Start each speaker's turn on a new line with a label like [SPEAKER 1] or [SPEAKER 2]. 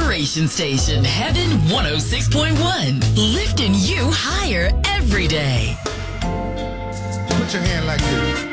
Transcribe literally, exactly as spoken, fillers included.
[SPEAKER 1] inspiration station, Heaven one oh six point one. Lifting you higher every day.
[SPEAKER 2] Put your hand like this.